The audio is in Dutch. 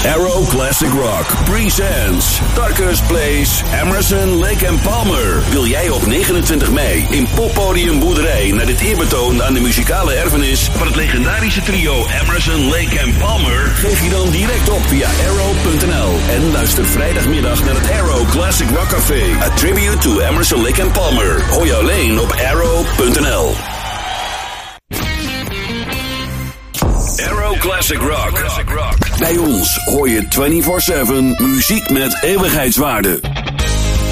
Arrow Classic Rock presents Darkest Place, Emerson, Lake and Palmer. Wil jij op 29 mei in Poppodium Boerderij naar dit eerbetoon aan de muzikale erfenis van het legendarische trio Emerson, Lake and Palmer? Geef je dan direct op via arrow.nl en luister vrijdagmiddag naar het Arrow Classic Rock Café. A tribute to Emerson, Lake and Palmer. Hoor je alleen op arrow.nl. Arrow Classic Rock. Bij ons hoor je 24/7 muziek met eeuwigheidswaarde.